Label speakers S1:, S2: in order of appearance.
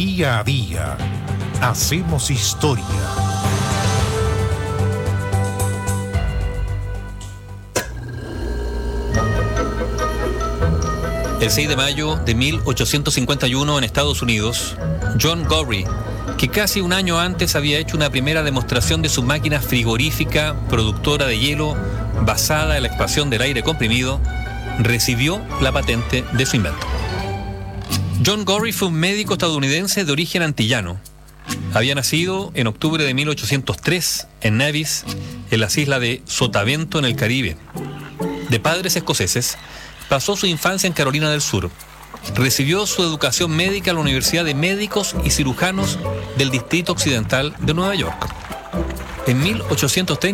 S1: Día a día hacemos historia.
S2: El 6 de mayo de 1851 en Estados Unidos, John Gorrie, que casi un año antes había hecho una primera demostración de su máquina frigorífica productora de hielo basada en la expansión del aire comprimido, recibió la patente de su invento. John Gorrie fue un médico estadounidense de origen antillano. Había nacido en octubre de 1803 en Nevis, en las islas de Sotavento, en el Caribe. De padres escoceses, pasó su infancia en Carolina del Sur. Recibió su educación médica en la Universidad de Médicos y Cirujanos del Distrito Occidental de Nueva York. En 1830